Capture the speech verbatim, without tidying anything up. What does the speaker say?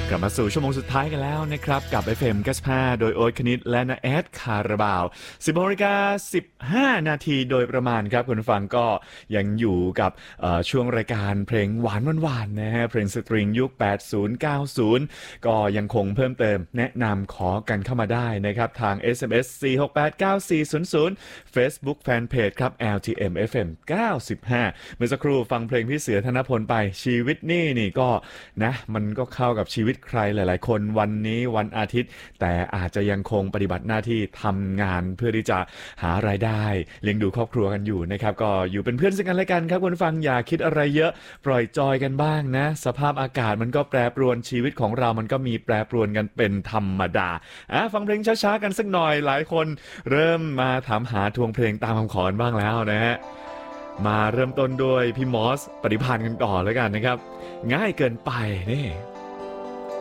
กลับมาสู่ชั่วโมงสุดท้ายกันแล้วนะครับกับ เอฟ เอ็ม เก้าสิบห้าโดยโอ๊ตคณิตและนาแอดคาราบาวสิบนาฬิกาสิบห้านาทีโดยประมาณครับคุณผู้ฟังก็ยังอยู่กับช่วงรายการเพลงหวานหวานๆนะฮะเพลงสตริงยุคแปดสิบ เก้าสิบก็ยังคงเพิ่มเติมแนะนำขอกันเข้ามาได้นะครับทาง เอส เอ็ม เอส สี่ หก แปด เก้า สี่ ศูนย์ ศูนย์ Facebook Fanpage ครับ แอล ที เอ็ม เอฟ เอ็ม เก้าสิบห้าเมื่อสักครู่ฟังเพลงพี่เสือธนพลไปชีวิตนี่นี่ก็นะมันก็เข้ากับชีวิตใครหลายๆคนวันนี้วันอาทิตย์แต่อาจจะยังคงปฏิบัติหน้าที่ทำงานเพื่อที่จะหารายได้เลี้ยงดูครอบครัวกันอยู่นะครับก็อยู่เป็นเพื่อนซึ่งกันและกันครับคุณฟังอย่าคิดอะไรเยอะปล่อยจอยกันบ้างนะสภาพอากาศมันก็แปรปรวนชีวิตของเรามันก็มีแปรปรวนกันเป็นธรรมดาอ่ะฟังเพลงช้าๆกันสักหน่อยหลายคนเริ่มมาถามหาทวงเพลงตามคำขอบ้างแล้วนะฮะมาเริ่มต้นด้วยพี่มอสปฏิภาณกันก่อนแล้วกันนะครับง่ายเกินไปนี่